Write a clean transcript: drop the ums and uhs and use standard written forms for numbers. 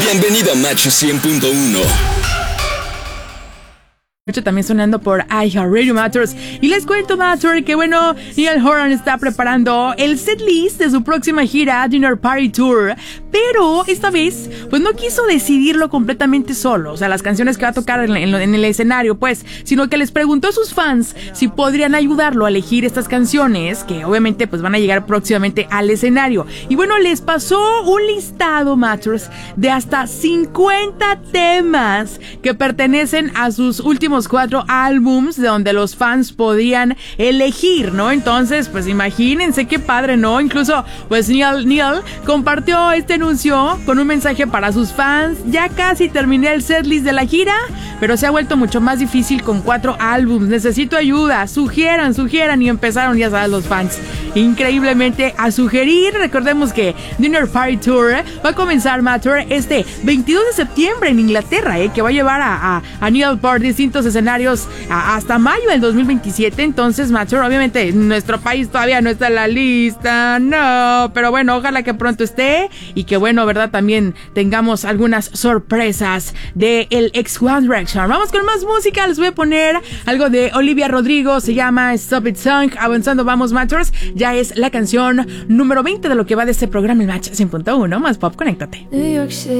Bienvenido a Match 100.1. También sonando por iHeartRadio Matters. Y les cuento, Matter, que bueno, Niall Horan está preparando el setlist de su próxima gira Dinner Party Tour, pero esta vez pues no quiso decidirlo completamente solo, o sea, las canciones que va a tocar en el escenario, pues, sino que les preguntó a sus fans si podrían ayudarlo a elegir estas canciones que obviamente pues van a llegar próximamente al escenario. Y bueno, les pasó un listado, Matters, de hasta 50 temas que pertenecen a sus últimos 4 álbums, de donde los fans podían elegir, ¿no? Entonces, pues imagínense qué padre, ¿no? Incluso, pues Neil compartió este anuncio con un mensaje para sus fans: ya casi terminé el setlist de la gira, pero se ha vuelto mucho más difícil con 4 álbums, necesito ayuda, sugieran, y empezaron, ya sabes, los fans increíblemente a sugerir. Recordemos que Dinner Party Tour va a comenzar, Matter, este 22 de septiembre en Inglaterra, que va a llevar a Neil por distintos escenarios hasta mayo del 2027. Entonces, Matter, obviamente nuestro país todavía no está en la lista, no, pero bueno, ojalá que pronto esté y que bueno, verdad, también tengamos algunas sorpresas de el ex One Direction. Vamos con más música, les voy a poner algo de Olivia Rodrigo, se llama Stop It Song. Avanzando vamos, Matters, ya es la canción número 20 de lo que va de este programa, el Match 100.1, más pop, conéctate. New York City.